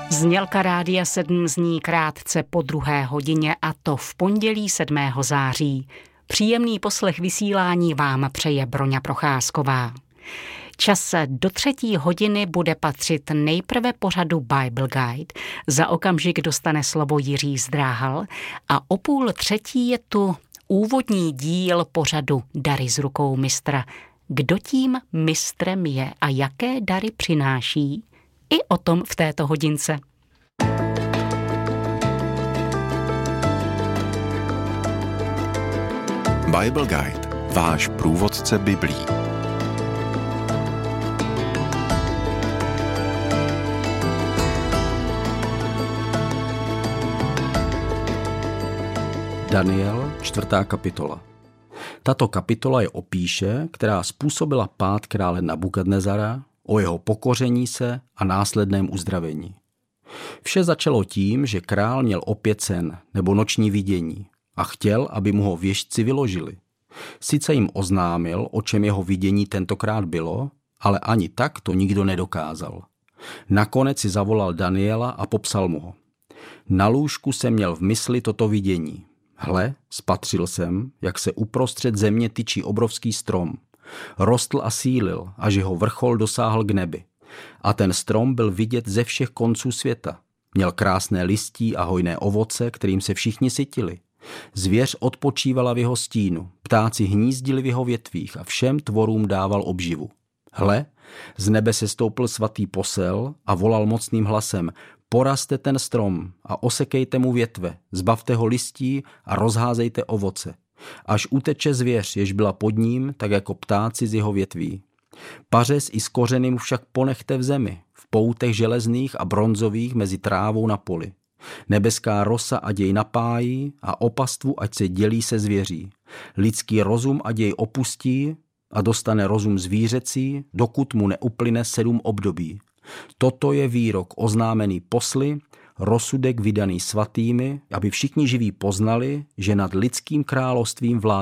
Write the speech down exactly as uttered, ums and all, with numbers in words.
Znělka Rádia sedm zní krátce po druhé hodině, a to v pondělí sedmého září. Příjemný poslech vysílání vám přeje Broňa Procházková. Čas do třetí hodiny bude patřit nejprve pořadu Bible Guide, za okamžik dostane slovo Jiří Zdráhal a o půl třetí je tu úvodní díl pořadu Dary z rukou mistra. Kdo tím mistrem je a jaké dary přináší? I o tom v této hodince. Bible Guide, váš průvodce biblí. Daniel, čtvrtá kapitola. Tato kapitola je o píše, která způsobila pád krále Nabukadnezara, o jeho pokoření se a následném uzdravení. Vše začalo tím, že král měl opět sen nebo noční vidění a chtěl, aby mu ho věštci vyložili. Sice jim oznámil, o čem jeho vidění tentokrát bylo, ale ani tak to nikdo nedokázal. Nakonec si zavolal Daniela a popsal mu ho. Na lůžku jsem měl v mysli toto vidění. Hle, spatřil jsem, jak se uprostřed země tyčí obrovský strom. Rostl a sílil, až jeho vrchol dosáhl k nebi. A ten strom byl vidět ze všech konců světa. Měl krásné listí a hojné ovoce, kterým se všichni sytili. Zvěř odpočívala v jeho stínu, ptáci hnízdili v jeho větvích a všem tvorům dával obživu. Hle, z nebe se stoupil svatý posel a volal mocným hlasem: Porazte ten strom a osekejte mu větve, zbavte ho listí a rozházejte ovoce. Až uteče zvěř, jež byla pod ním, tak jako ptáci z jeho větví. Pařez i s kořeny mu však ponechte v zemi, v poutech železných a bronzových mezi trávou na poli. Nebeská rosa ať jej napájí a o pastvu ať se dělí se zvěří. Lidský rozum ať jej opustí a dostane rozum zvířecí, dokud mu neuplyne sedm období. Toto je výrok oznámený posly, rozsudek vydaný svatými, aby všichni živí poznali, že nad lidským královstvím vládne